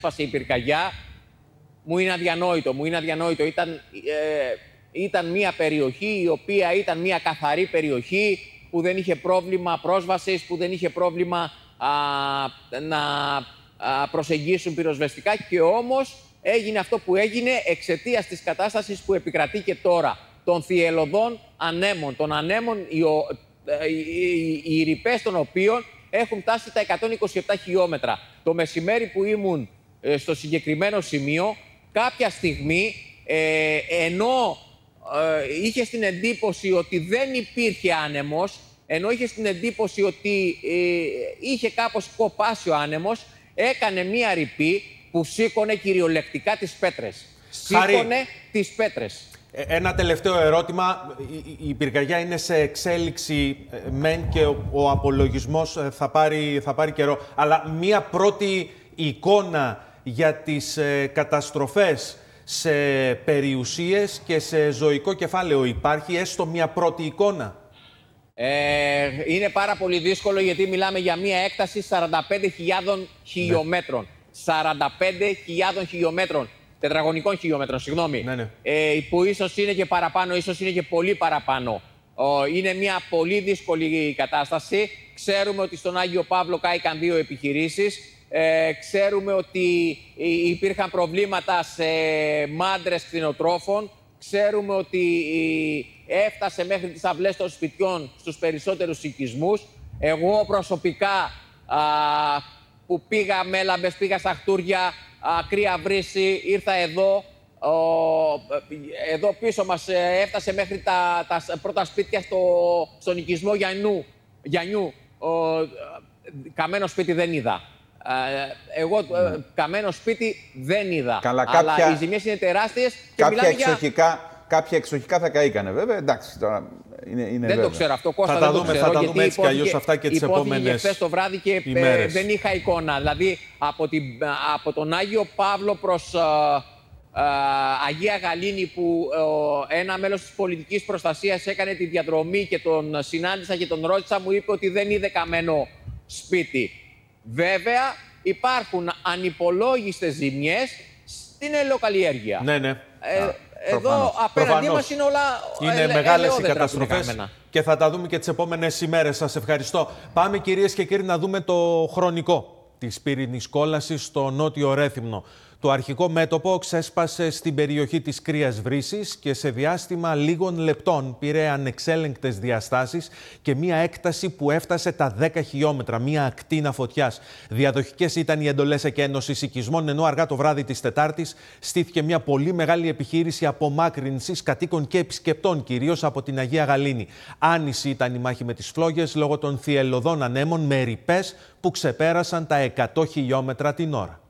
η πυρκαγιά, μου είναι αδιανόητο. Ήταν μια περιοχή η οποία ήταν μια καθαρή περιοχή που δεν είχε πρόβλημα πρόσβασης, που δεν είχε πρόβλημα να προσεγγίσουν πυροσβεστικά, και όμως έγινε αυτό που έγινε εξαιτίας της κατάστασης που επικρατεί και τώρα, των θυελλωδών ανέμων, των ανέμων οι ρηπές των οποίων έχουν φτάσει τα 127 χιλιόμετρα. Το μεσημέρι που ήμουν στο συγκεκριμένο σημείο, κάποια στιγμή, ενώ είχε την εντύπωση ότι δεν υπήρχε άνεμος, ενώ είχε την εντύπωση ότι είχε κάπως κοπάσει ο άνεμος, έκανε μία ρηπή που σήκωνε κυριολεκτικά τις πέτρες. Σήκωνε τις πέτρες. Ένα τελευταίο ερώτημα. Η πυρκαγιά είναι σε εξέλιξη μεν και ο απολογισμός θα πάρει καιρό. Αλλά μία πρώτη εικόνα για τις καταστροφές σε περιουσίες και σε ζωικό κεφάλαιο υπάρχει, έστω μία πρώτη εικόνα? Είναι πάρα πολύ δύσκολο, γιατί μιλάμε για μία έκταση 45.000 χιλιόμετρων. 45.000 χιλιόμετρων. Τετραγωνικών χιλιόμετρων, συγγνώμη. Ναι. Που ίσως είναι και παραπάνω, ίσως είναι και πολύ παραπάνω. Είναι μια πολύ δύσκολη κατάσταση. Ξέρουμε ότι στον Άγιο Παύλο κάηκαν 2 επιχειρήσεις. Ξέρουμε ότι υπήρχαν προβλήματα σε μάντρες κτηνοτρόφων. Ξέρουμε ότι έφτασε μέχρι τις αυλές των σπιτιών στους περισσότερους οικισμούς. Εγώ προσωπικά που πήγα Μέλαμπες, πήγα στα Χτούρια, Κρύα Βρύση, ήρθα εδώ. Εδώ πίσω μας έφτασε μέχρι τα πρώτα σπίτια στον οικισμό Γιαννιού. Καμένο σπίτι δεν είδα. Εγώ καμένο σπίτι δεν είδα. Καλά, αλλά οι ζημιές είναι τεράστιες. Κάποια εξοχικά θα καήκανε, βέβαια. Εντάξει, τώρα είναι δεν βέβαια. Το ξέρω αυτό, Κώστα, θα τα δούμε έτσι κι αλλιώς αυτά και τις επόμενες χθες το βράδυ και δεν είχα εικόνα. Δηλαδή, από τον Άγιο Παύλο προς Αγία Γαλήνη, που ένα μέλος της πολιτικής προστασίας έκανε τη διαδρομή και τον συνάντησα και τον ρώτησα, μου είπε ότι δεν είδε καμένο σπίτι. Βέβαια, υπάρχουν ανυπολόγιστες ζημιές στην ελαιοκαλλιέργεια. Ναι. Εδώ απέναντί μας είναι όλα. Είναι μεγάλες οι καταστροφές και θα τα δούμε και τις επόμενες ημέρες. Σας ευχαριστώ. Πάμε, κυρίες και κύριοι, να δούμε το χρονικό της πύρινης κόλασης στο νότιο Ρέθυμνο. Το αρχικό μέτωπο ξέσπασε στην περιοχή της Κρύας Βρύσης και σε διάστημα λίγων λεπτών πήρε ανεξέλεγκτες διαστάσεις και μία έκταση που έφτασε τα 10 χιλιόμετρα, μία ακτίνα φωτιάς. Διαδοχικές ήταν οι εντολές εκένωσης οικισμών, ενώ αργά το βράδυ της Τετάρτης στήθηκε μία πολύ μεγάλη επιχείρηση απομάκρυνσης κατοίκων και επισκεπτών, κυρίως από την Αγία Γαλήνη. Άνηση ήταν η μάχη με τις φλόγες λόγω των θυελλωδών ανέμων με ρηπές που ξεπέρασαν τα 100 χιλιόμετρα την ώρα.